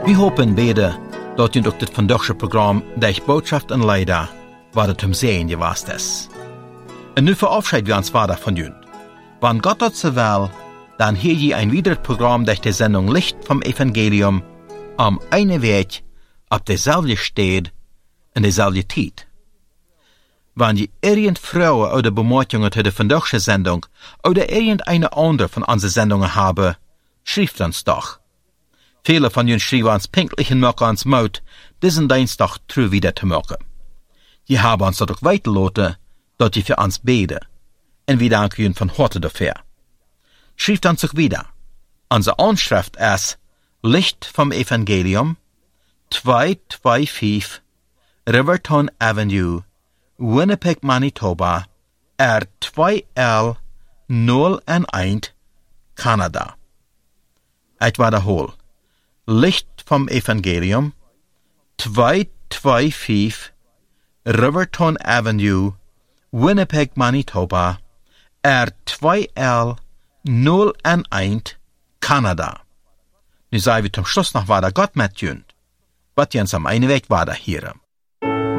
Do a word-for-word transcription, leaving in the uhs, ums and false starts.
We hopen beide dat je ook dit vandaagse programma de boodschap en leider wat het hem zijn geweest is. En nu verabschieden we ons vader van jullie. Wanneer Gott dat zo wil, dan hier je een wieder programma durch de Sendung Licht vom Evangelium am eine Weg op dezelfde stad en dezelfde tijd. Wanneer je irgend Vrouwen oder Bemerkungen zu der vandaagse Sendung oder irgendeine andere von onze Sendungen haben, schreibt uns doch. Viele von ihnen schreiben uns pünktlich und machen uns Mut, diesen Dienstag true wieder zu machen. Die haben uns dadurch weitergelassen, dass die für uns beten. Und wir danken ihnen von Harte dafür. Schreibt uns auch wieder. Unsere Anschrift ist Licht vom Evangelium, zweihunderfünfundzwanzig Riverton Avenue, Winnipeg, Manitoba, R zwei L null eins, Kanada. Ich wiederhole. Licht vom Evangelium, zweihunderfünfundzwanzig Riverton Avenue, Winnipeg, Manitoba, R zwei L null eins, Kanada. Nu sagen wir zum Schluss noch weiter Gott mit jünd. Was jens am einen Weg weiter hier.